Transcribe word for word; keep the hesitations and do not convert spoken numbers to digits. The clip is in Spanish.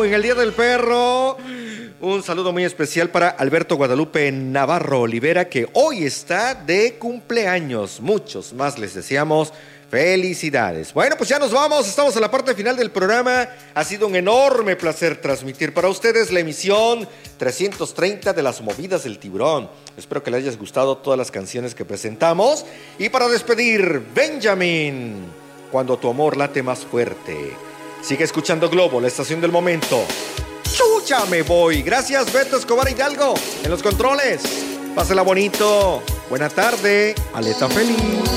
en el Día del Perro. Un saludo muy especial para Alberto Guadalupe Navarro Olivera, que hoy está de cumpleaños. Muchos más les deseamos felicidades. Bueno, pues ya nos vamos. Estamos en la parte final del programa. Ha sido un enorme placer transmitir para ustedes la emisión trescientos treinta de Las Movidas del Tiburón. Espero que les haya gustado todas las canciones que presentamos. Y para despedir, Benjamin, cuando tu amor late más fuerte. Sigue escuchando Globo, la estación del momento. ¡Chucha, me voy! Gracias, Beto Escobar Hidalgo, en los controles. Pásela bonito. Buena tarde. Aleta feliz.